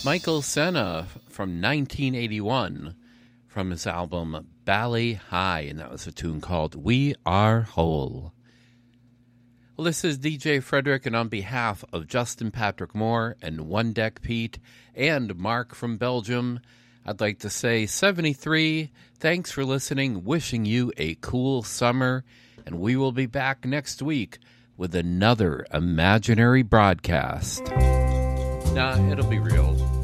Michael Senna from 1981 from his album Bali High, and that was a tune called We Are Whole. Well, this is DJ Frederick, and on behalf of Justin Patrick Moore and One Deck Pete and Mark from Belgium, I'd like to say 73, thanks for listening, wishing you a cool summer, and we will be back next week with another imaginary broadcast. Nah, it'll be real.